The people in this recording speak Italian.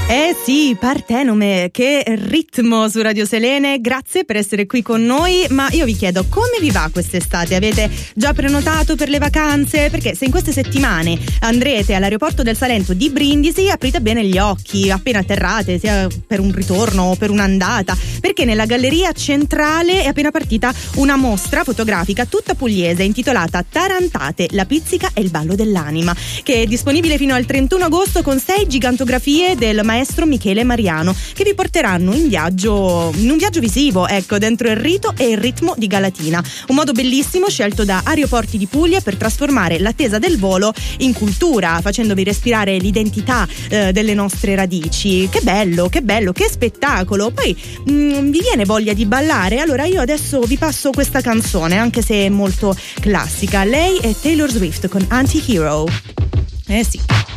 Eh sì, Partenome, che ritmo su Radio Selene, grazie per essere qui con noi, ma io vi chiedo come vi va quest'estate? Avete già prenotato per le vacanze? Perché se in queste settimane andrete all'aeroporto del Salento di Brindisi, aprite bene gli occhi appena atterrate, sia per un ritorno o per un'andata, perché nella galleria centrale è appena partita una mostra fotografica tutta pugliese intitolata Tarantate, la pizzica e il ballo dell'anima, che è disponibile fino al 31 agosto con 6 gigantografie del maestro Michele Mariano, che vi porteranno in un viaggio visivo, ecco, dentro il rito e il ritmo di Galatina, un modo bellissimo scelto da Aeroporti di Puglia per trasformare l'attesa del volo in cultura, facendovi respirare l'identità delle nostre radici. Che bello, che spettacolo. Poi vi viene voglia di ballare? Allora io adesso vi passo questa canzone, anche se è molto classica. Lei è Taylor Swift con Anti-Hero. Sì.